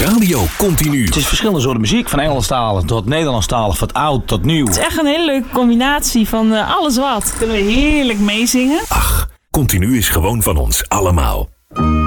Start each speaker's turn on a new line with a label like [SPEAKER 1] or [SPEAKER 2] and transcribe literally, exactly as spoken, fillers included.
[SPEAKER 1] Radio Continu.
[SPEAKER 2] Het is verschillende soorten muziek, van Engelstalig tot Nederlandstalig, van oud tot nieuw.
[SPEAKER 3] Het is echt een hele leuke combinatie van uh, alles wat. Kunnen we heerlijk meezingen.
[SPEAKER 1] Ach, Continu is gewoon van ons allemaal.